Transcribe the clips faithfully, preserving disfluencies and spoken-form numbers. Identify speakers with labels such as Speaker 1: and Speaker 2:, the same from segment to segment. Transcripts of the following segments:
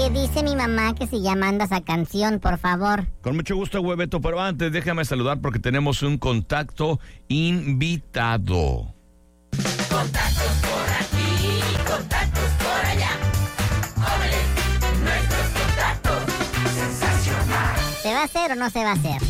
Speaker 1: que dice mi mamá que se llama anda esa canción, por favor.
Speaker 2: Con mucho gusto, güey, Beto, pero antes déjame saludar porque tenemos un contacto invitado.
Speaker 3: Contactos por aquí, contactos por allá. Jóvenes, nuestros contactos. Sensacional.
Speaker 1: ¿Se va a hacer o no se va a hacer?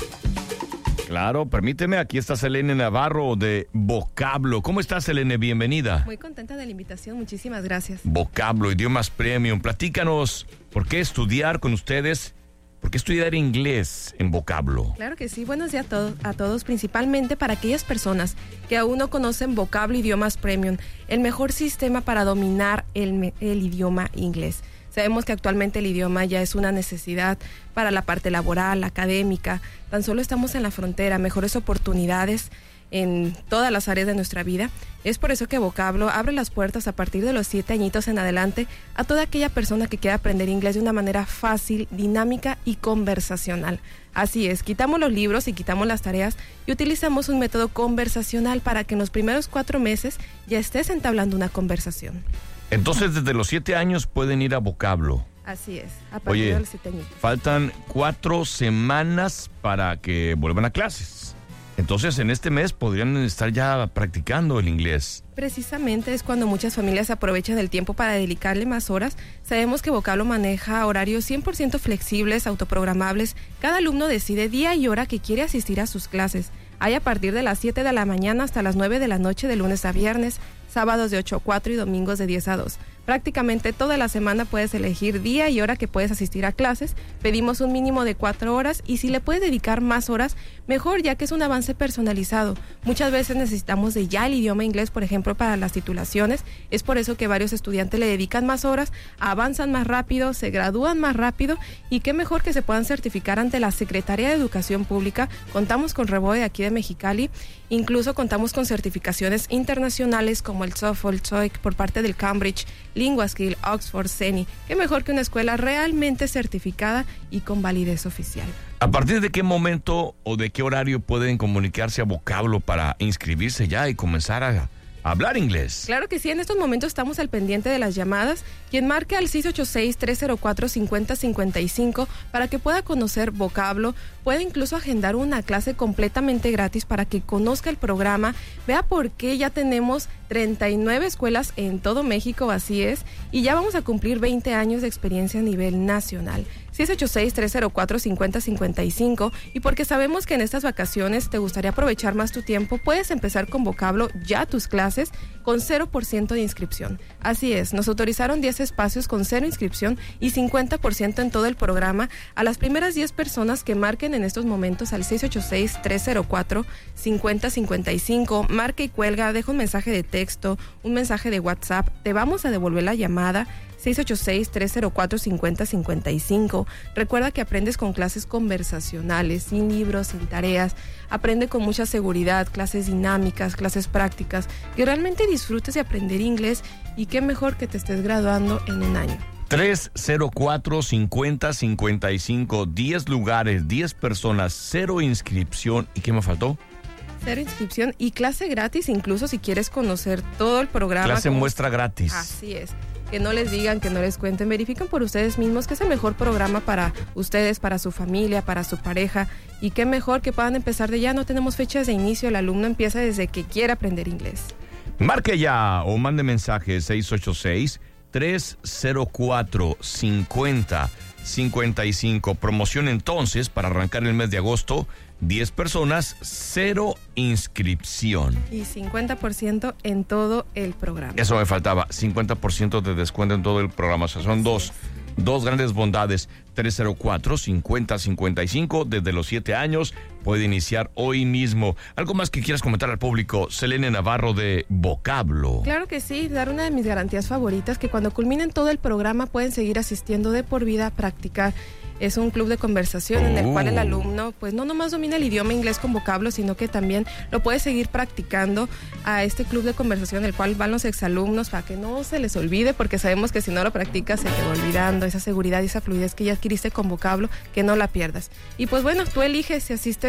Speaker 2: Claro, permíteme, aquí está Selene Navarro de Vocablo. ¿Cómo estás, Selene? Bienvenida.
Speaker 4: Muy contenta de la invitación, muchísimas gracias.
Speaker 2: Vocablo, idiomas premium. Platícanos, ¿por qué estudiar con ustedes? ¿Por qué estudiar inglés en Vocablo?
Speaker 4: Claro que sí, buenos días a, to- a todos, principalmente para aquellas personas que aún no conocen Vocablo Idiomas Premium, el mejor sistema para dominar el, me- el idioma inglés. Sabemos que actualmente el idioma ya es una necesidad para la parte laboral, académica. Tan solo estamos en la frontera, mejores oportunidades en todas las áreas de nuestra vida. Es por eso que Vocablo abre las puertas a partir de los siete añitos en adelante a toda aquella persona que quiera aprender inglés de una manera fácil, dinámica y conversacional. Así es, quitamos los libros y quitamos las tareas y utilizamos un método conversacional para que en los primeros cuatro meses ya estés entablando una conversación.
Speaker 2: Entonces, desde los siete años pueden ir a Vocablo.
Speaker 4: Así es, a partir
Speaker 2: Oye,
Speaker 4: de los siete añitos.
Speaker 2: faltan cuatro semanas para que vuelvan a clases. Entonces, en este mes podrían estar ya practicando el inglés.
Speaker 4: Precisamente es cuando muchas familias aprovechan el tiempo para dedicarle más horas. Sabemos que Vocablo maneja horarios cien por ciento flexibles, autoprogramables. Cada alumno decide día y hora que quiere asistir a sus clases. Hay a partir de las siete de la mañana hasta las nueve de la noche de lunes a viernes, sábados de ocho a cuatro y domingos de diez a dos. Prácticamente toda la semana puedes elegir día y hora que puedes asistir a clases. Pedimos un mínimo de cuatro horas y si le puedes dedicar más horas, mejor, ya que es un avance personalizado. Muchas veces necesitamos de ya el idioma inglés, por ejemplo, para las titulaciones. Es por eso que varios estudiantes le dedican más horas, avanzan más rápido, se gradúan más rápido y qué mejor que se puedan certificar ante la Secretaría de Educación Pública. Contamos con Reboe de aquí de Mexicali, incluso contamos con certificaciones internacionales como el TOEFL, TOEIC por parte del Cambridge, LinguaSkill, Oxford, CENI. Qué mejor que una escuela realmente certificada y con validez oficial.
Speaker 2: ¿A partir de qué momento o de qué horario pueden comunicarse a Vocablo para inscribirse ya y comenzar a hablar inglés?
Speaker 4: Claro que sí, en estos momentos estamos al pendiente de las llamadas. Quien marque al seis ocho seis, tres cero cuatro, cinco cero cinco cinco para que pueda conocer Vocablo, puede incluso agendar una clase completamente gratis para que conozca el programa, vea por qué ya tenemos treinta y nueve escuelas en todo México, así es, y ya vamos a cumplir veinte años de experiencia a nivel nacional. seis ocho seis, tres cero cuatro, cinco cero cinco cinco y porque sabemos que en estas vacaciones te gustaría aprovechar más tu tiempo, puedes empezar con Vocablo ya tus clases con cero por ciento de inscripción. Así es, nos autorizaron diez espacios con cero inscripción y cincuenta por ciento en todo el programa a las primeras diez personas que marquen en estos momentos al seis ocho seis, tres cero cuatro, cinco cero cinco cinco, marca y cuelga, deja un mensaje de texto, un mensaje de WhatsApp, te vamos a devolver la llamada. seis ocho seis, tres cero cuatro, cinco cero cinco cinco. Recuerda que aprendes con clases conversacionales, sin libros, sin tareas. Aprende con mucha seguridad, clases dinámicas, clases prácticas. Que realmente disfrutes de aprender inglés y qué mejor que te estés graduando en un año.
Speaker 2: tres cero cuatro, cinco cero cinco cinco, diez lugares, diez personas, cero inscripción. ¿Y qué me faltó?
Speaker 4: Cero inscripción y clase gratis, incluso si quieres conocer todo el programa.
Speaker 2: Clase
Speaker 4: como...
Speaker 2: muestra gratis.
Speaker 4: Así es. Que no les digan, que no les cuenten, verifiquen por ustedes mismos que es el mejor programa para ustedes, para su familia, para su pareja, y qué mejor que puedan empezar de ya. No tenemos fechas de inicio, el alumno empieza desde que quiera aprender inglés.
Speaker 2: Marque ya o mande mensaje seis ocho seis, tres cero cuatro, cinco cero cinco cinco. Promoción entonces para arrancar el mes de agosto, diez personas, cero inscripción.
Speaker 4: Y cincuenta por ciento en todo el programa.
Speaker 2: Eso me faltaba, cincuenta por ciento de descuento en todo el programa. O sea, son dos, dos grandes bondades. tres cero cuatro, cinco cero cinco cinco, desde los siete años, puede iniciar hoy mismo. ¿Algo más que quieras comentar al público? Selene Navarro de Vocablo.
Speaker 4: Claro que sí, dar una de mis garantías favoritas, que cuando culminen todo el programa pueden seguir asistiendo de por vida a practicar. Es un club de conversación en el cual el alumno pues no nomás domina el idioma inglés con Vocablo, sino que también lo puede seguir practicando a este club de conversación, el cual van los exalumnos para que no se les olvide, porque sabemos que si no lo practicas se te va olvidando esa seguridad y esa fluidez que ya adquiriste con Vocablo, que no la pierdas. Y pues bueno, tú eliges si asistes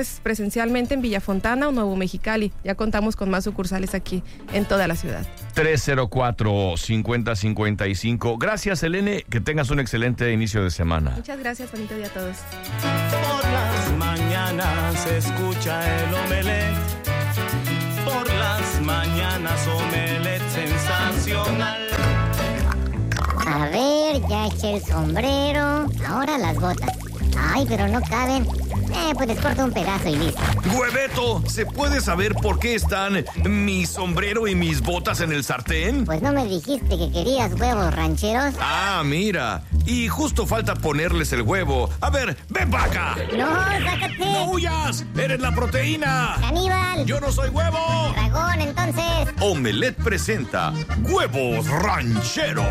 Speaker 4: es presencialmente en Villafontana o Nuevo Mexicali. Ya contamos con más sucursales aquí en toda la ciudad.
Speaker 2: tres cero cuatro, cinco cero cinco cinco. Gracias, Selene. Que tengas un excelente inicio de semana.
Speaker 4: Muchas gracias, bonito día a todos.
Speaker 5: Por las mañanas se escucha el omelette. Por las mañanas omelette sensacional.
Speaker 1: A ver, ya eché el sombrero. Ahora las botas. Ay, pero no caben. Eh, pues les corto un pedazo y listo.
Speaker 6: Hueveto, ¿se puede saber por qué están mi sombrero y mis botas en el sartén?
Speaker 1: Pues no me dijiste que querías huevos rancheros.
Speaker 6: Ah, mira. Y justo falta ponerles el huevo. A ver, ven para acá.
Speaker 1: No, sácate.
Speaker 6: ¡No huyas! ¡Eres la proteína!
Speaker 1: Caníbal.
Speaker 6: ¡Yo no soy huevo!
Speaker 1: Dragón, entonces.
Speaker 6: Omelette presenta Huevos Rancheros.